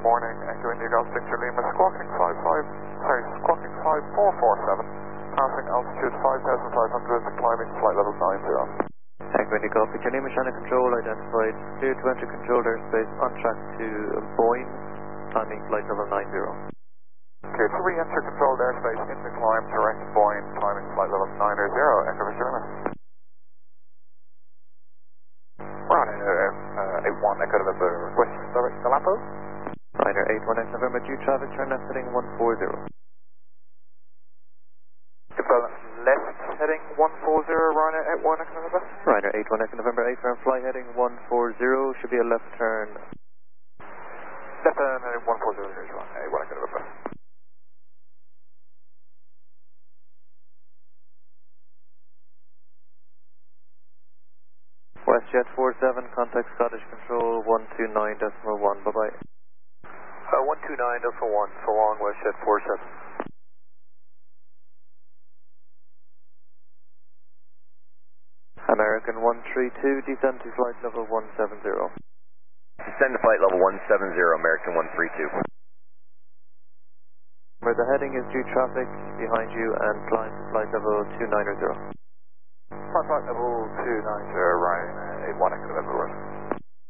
morning, Echo Indigo Victor Lima, squawking 5447, passing altitude 5,500, climbing flight level 90. Echo Indigo Victor Lima, channel control identified, clear to enter controlled airspace, on track to Boyne, climbing flight level 90. Clear to re-enter controlled airspace into climb, direct Boyne, climbing flight level 90, Echo Victor Lima. We're on 81 Echo November, requesting direct to Lapo. Ryder 81 Echo November, due traffic, turn left heading 140. Confirm left heading 140, Ryder 81 Echo November. Ryder 81 Echo November, 8 firm, fly heading 140, should be a left turn. Left turn heading 140, here's Ryder 81 Echo November. WestJet 47, contact Scottish Control 129.1, bye-bye. 129.1, so long, WestJet 47. American 132, descend to flight level 170. Descend to flight level 170, American 132. Where the heading is due traffic behind you and climb to flight level 290. Flight level 290, Ryder 81 Echo November.